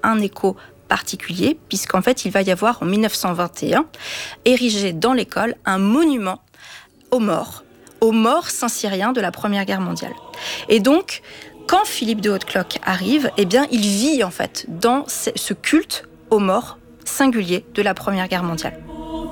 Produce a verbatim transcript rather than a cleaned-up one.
un écho particulier, puisqu'en fait, il va y avoir en dix-neuf cent vingt et un, érigé dans l'école, un monument aux morts, aux morts saint-cyriens de la Première Guerre mondiale. Et donc, quand Philippe de Hautecloque arrive, eh bien, il vit en fait dans ce culte aux morts singulier de la Première Guerre mondiale.